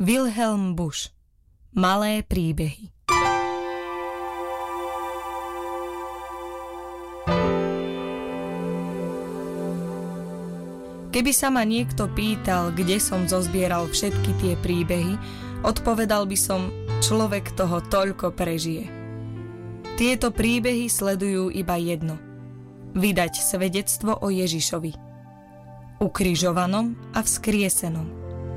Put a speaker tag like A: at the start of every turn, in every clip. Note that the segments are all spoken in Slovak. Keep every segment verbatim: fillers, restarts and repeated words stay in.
A: Wilhelm Busch. Malé príbehy. Keby sa ma niekto pýtal, kde som zozbieral všetky tie príbehy, odpovedal by som, človek toho toľko prežije. Tieto príbehy sledujú iba jedno. Vydať svedectvo o Ježišovi. Ukrižovanom a vzkriesenom.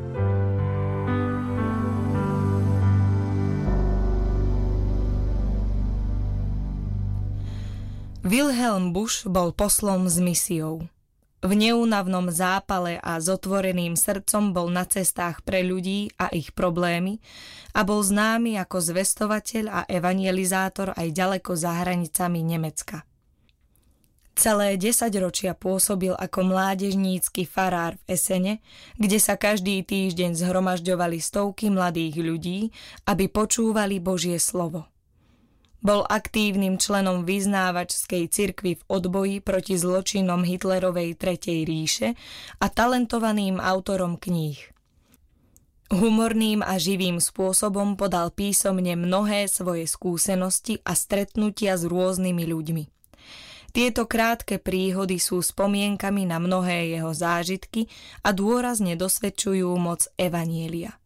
A: Wilhelm Busch bol poslom s misiou. V neúnavnom zápale a s otvoreným srdcom bol na cestách pre ľudí a ich problémy a bol známy ako zvestovateľ a evangelizátor aj ďaleko za hranicami Nemecka. Celé desaťročia pôsobil ako mládežnícky farár v Essene, kde sa každý týždeň zhromažďovali stovky mladých ľudí, aby počúvali Božie slovo. Bol aktívnym členom vyznávačskej cirkvi v odboji proti zločinom Hitlerovej Tretej ríše a talentovaným autorom kníh. Humorným a živým spôsobom podal písomne mnohé svoje skúsenosti a stretnutia s rôznymi ľuďmi. Tieto krátke príhody sú spomienkami na mnohé jeho zážitky a dôrazne dosvedčujú moc evanjelia.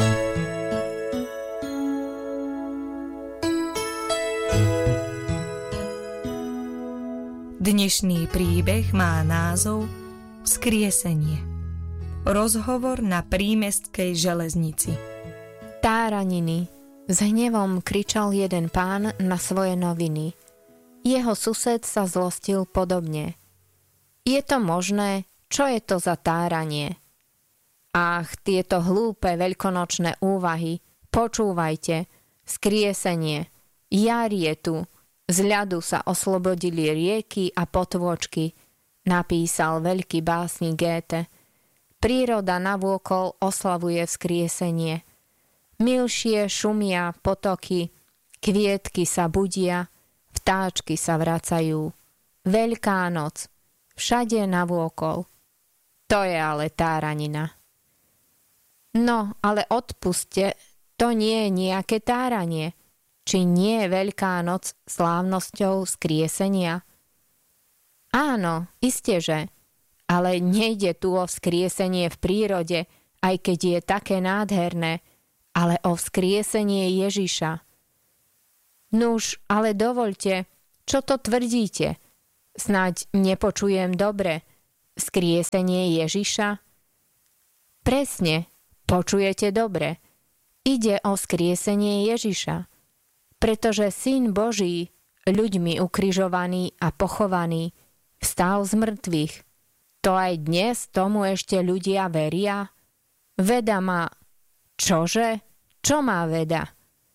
A: Dnešný príbeh má názov Vzkriesenie. Rozhovor na prímestskej železnici.
B: Táraniny. S hnevom kričal jeden pán na svoje noviny. Jeho sused sa zlostil podobne. Je to možné? Čo je to za táranie? Ach, tieto hlúpe veľkonočné úvahy. Počúvajte. Vzkriesenie. Jar je tu. Z ľadu sa oslobodili rieky a potôčky, napísal veľký básnik Goethe. Príroda navôkol oslavuje vzkriesenie. Milšie šumia potoky, kvietky sa budia, vtáčky sa vracajú. Veľká noc, všade navôkol. To je ale táranina. No, ale odpuste, to nie je nejaké táranie. Či nie je Veľká noc slávnosťou vzkriesenia? Áno, isteže, ale nejde tu o vzkriesenie v prírode, aj keď je také nádherné, ale o vzkriesenie Ježiša. Nuž, ale dovoľte, čo to tvrdíte? Snáď nepočujem dobre. Vzkriesenie Ježiša? Presne, počujete dobre. Ide o vzkriesenie Ježiša. Pretože Syn Boží, ľuďmi ukrižovaný a pochovaný, vstal z mŕtvych. To aj dnes tomu ešte ľudia veria? Veda má... Čože? Čo má veda?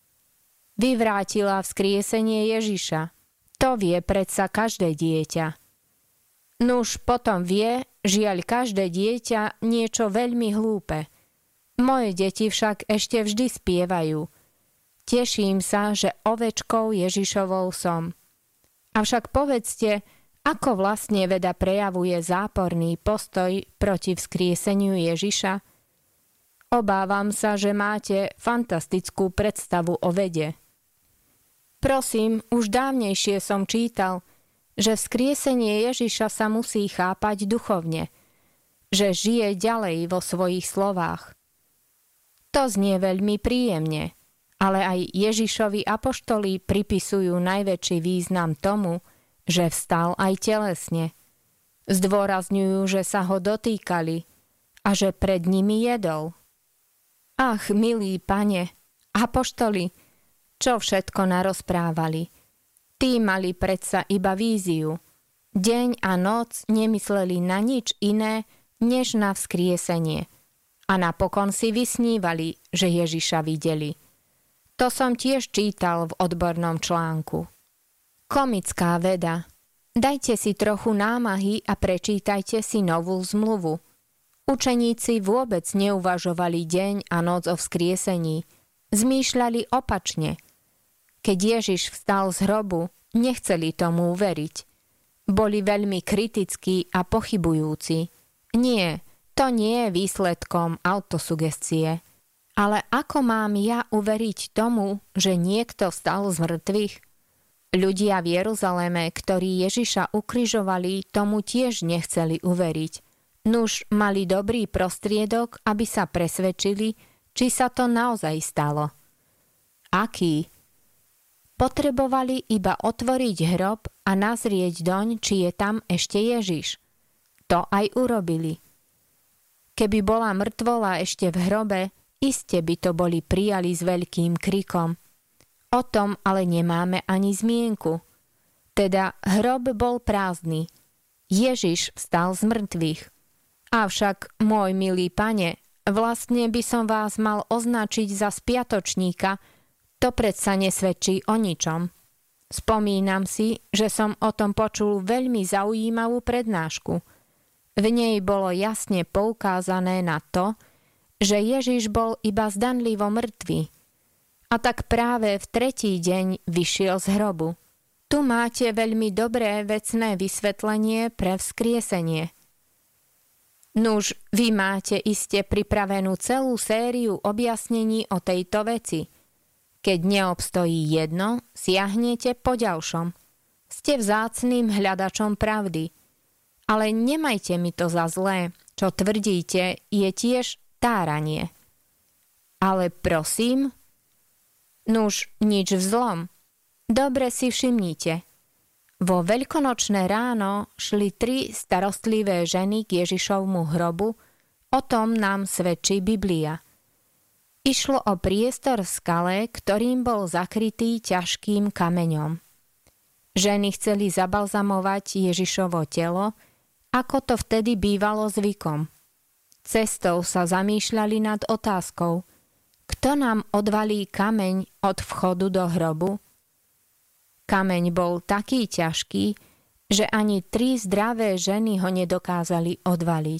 B: Vyvrátila vzkriesenie Ježiša. To vie predsa každé dieťa. Nuž potom vie, žiaľ každé dieťa niečo veľmi hlúpe. Moje deti však ešte vždy spievajú. Teším sa, že ovečkou Ježišovou som. Avšak povedzte, ako vlastne veda prejavuje záporný postoj proti vzkrieseniu Ježiša? Obávam sa, že máte fantastickú predstavu o vede. Prosím, už dávnejšie som čítal, že vzkriesenie Ježiša sa musí chápať duchovne, že žije ďalej vo svojich slovách. To znie veľmi príjemne. Ale aj Ježišovi apoštoli pripisujú najväčší význam tomu, že vstal aj telesne. Zdôrazňujú, že sa ho dotýkali a že pred nimi jedol. Ach, milý pane, apoštoli, čo všetko narozprávali. Tí mali predsa iba víziu. Deň a noc nemysleli na nič iné, než na vzkriesenie. A napokon si vysnívali, že Ježiša videli. To som tiež čítal v odbornom článku. Komická veda. Dajte si trochu námahy a prečítajte si novú zmluvu. Učeníci vôbec neuvažovali deň a noc o vzkriesení. Zmýšľali opačne. Keď Ježiš vstal z hrobu, nechceli tomu uveriť. Boli veľmi kritickí a pochybujúci. Nie, to nie je výsledkom autosugestie. Ale ako mám ja uveriť tomu, že niekto vstal z mŕtvych? Ľudia v Jeruzaleme, ktorí Ježiša ukrižovali, tomu tiež nechceli uveriť. Nuž mali dobrý prostriedok, aby sa presvedčili, či sa to naozaj stalo. Aký? Potrebovali iba otvoriť hrob a nazrieť doň, či je tam ešte Ježiš. To aj urobili. Keby bola mŕtvola ešte v hrobe, iste by to boli prijali s veľkým krikom. O tom ale nemáme ani zmienku. Teda hrob bol prázdny. Ježiš vstal z mŕtvych. Avšak, môj milý pane, vlastne by som vás mal označiť za spiatočníka, to predsa nesvedčí o ničom. Spomínam si, že som o tom počul veľmi zaujímavú prednášku. V nej bolo jasne poukázané na to, že Ježiš bol iba zdanlivo mŕtvy. A tak práve v tretí deň vyšiel z hrobu. Tu máte veľmi dobré vecné vysvetlenie pre vzkriesenie. Nuž, vy máte iste pripravenú celú sériu objasnení o tejto veci. Keď neobstojí jedno, siahnete po ďalšom. Ste vzácnym hľadačom pravdy. Ale nemajte mi to za zlé, čo tvrdíte, je tiež táranie. Ale prosím, nuž nič v zlom. Dobre si všimnite. Vo veľkonočné ráno šli tri starostlivé ženy k Ježišovmu hrobu, o tom nám svedčí Biblia. Išlo o priestor v skale, ktorým bol zakrytý ťažkým kameňom. Ženy chceli zabalzamovať Ježišovo telo, ako to vtedy bývalo zvykom. Cestou sa zamýšľali nad otázkou, kto nám odvalí kameň od vchodu do hrobu? Kameň bol taký ťažký, že ani tri zdravé ženy ho nedokázali odvaliť.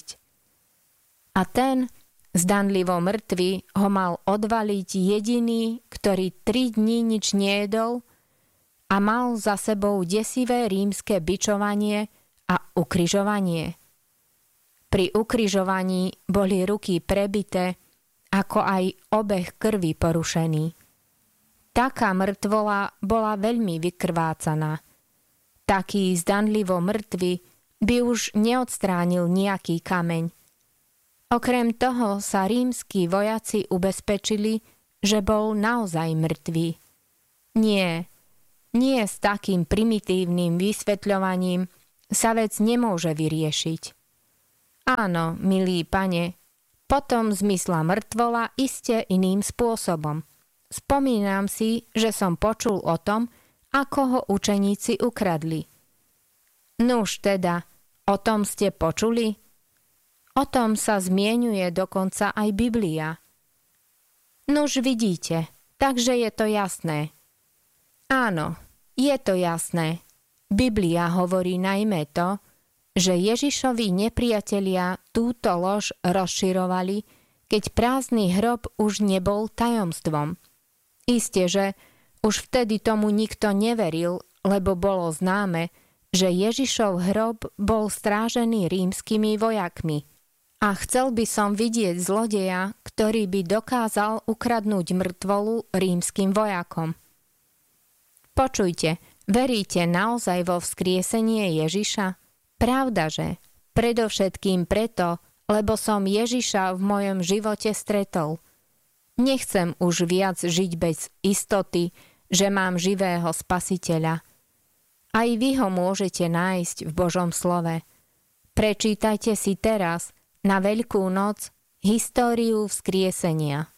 B: A ten, zdanlivo mŕtvy, ho mal odvaliť jediný, ktorý tri dni nič nejedol a mal za sebou desivé rímske bičovanie a ukrižovanie. Pri ukrižovaní boli ruky prebité, ako aj obeh krvi porušený. Taká mŕtvola bola veľmi vykrvácaná. Taký zdanlivo mŕtvy by už neodstránil nejaký kameň. Okrem toho sa rímski vojaci ubezpečili, že bol naozaj mŕtvý. Nie, nie s takým primitívnym vysvetľovaním sa vec nemôže vyriešiť. Áno, milý pane, potom zmysla mŕtvola iste iným spôsobom. Spomínam si, že som počul o tom, ako ho učeníci ukradli. Nuž teda, o tom ste počuli? O tom sa zmieňuje dokonca aj Biblia. Nuž vidíte, takže je to jasné. Áno, je to jasné. Biblia hovorí najmä to, že Ježišovi nepriatelia túto lož rozširovali, keď prázdny hrob už nebol tajomstvom. Isté, že už vtedy tomu nikto neveril, lebo bolo známe, že Ježišov hrob bol strážený rímskymi vojakmi. A chcel by som vidieť zlodeja, ktorý by dokázal ukradnúť mŕtvolu rímskym vojakom. Počujte, veríte naozaj vo vzkriesenie Ježiša? Pravdaže, predovšetkým preto, lebo som Ježiša v mojom živote stretol. Nechcem už viac žiť bez istoty, že mám živého Spasiteľa. Aj vy ho môžete nájsť v Božom slove. Prečítajte si teraz, na Veľkú noc, históriu vzkriesenia.